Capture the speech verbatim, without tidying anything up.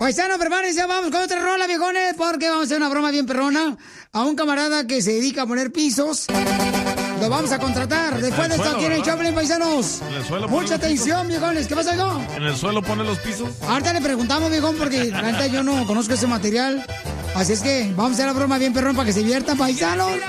Paisano, prepárense, vamos con otra rola, viejones, porque vamos a hacer una broma bien perrona a un camarada que se dedica a poner pisos. Lo vamos a contratar. Después de esto aquí en el Choplin, paisanos. Mucha atención, viejones. ¿Qué pasa, hijo? ¿En el suelo pone los pisos? Ahorita le preguntamos, viejón, porque la neta yo no conozco ese material. Así es que vamos a hacer la broma bien perrón para que se diviertan, paisanos.